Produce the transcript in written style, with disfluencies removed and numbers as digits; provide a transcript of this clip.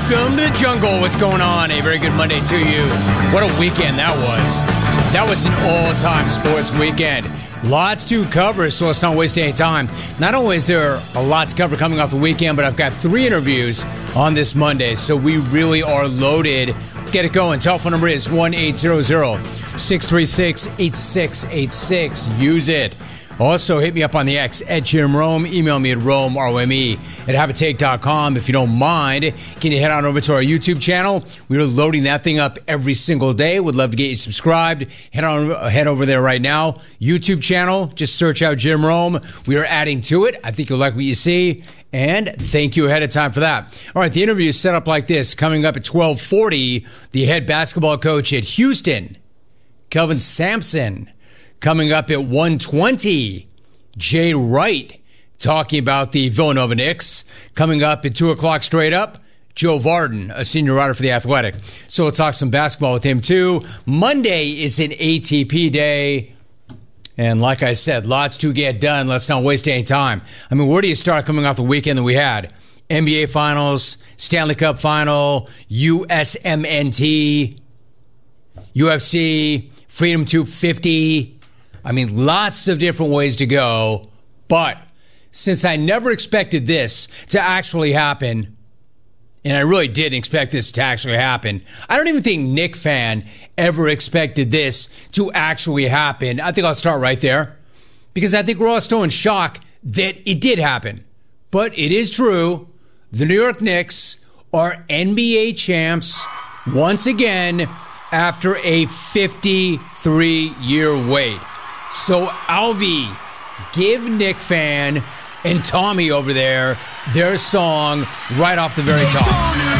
Welcome to the jungle. What's going on? A very good Monday to you. What a weekend that was. That was an all-time sports weekend. Lots to cover, so let's not waste any time. Not only is there a lot to cover coming off the weekend, but I've got 3 interviews on this Monday, so we really are loaded. Let's get it going. Telephone number is 1-800-636-8686. Use it. Also, hit me up on the X at Jim Rome. Email me at RomeRome@haveatake.com. If you don't mind, can you head on over to our YouTube channel? We're loading that thing up every single day. Would love to get you subscribed. Head over there right now. YouTube channel, just search out Jim Rome. We are adding to it. I think you'll like what you see. And thank you ahead of time for that. All right, the interview is set up like this. Coming up at 12:40, the head basketball coach at Houston, Kelvin Sampson. Coming up at 1:20, Jay Wright talking about the Villanova Knicks. Coming up at 2 o'clock straight up, Joe Vardon, a senior writer for The Athletic. So we'll talk some basketball with him too. Monday is an ATP day. And like I said, lots to get done. Let's not waste any time. I mean, where do you start coming off the weekend that we had? NBA Finals, Stanley Cup Final, USMNT, UFC, Freedom 250. I mean, lots of different ways to go. But since I never expected this to actually happen, and I really didn't expect this to actually happen, I don't even think Knick fan ever expected this to actually happen. I think I'll start right there, because I think we're all still in shock that it did happen. But it is true. The New York Knicks are NBA champs once again after a 53-year wait. So, Alvi, give Knick fan and Tommy over there their song right off the very top.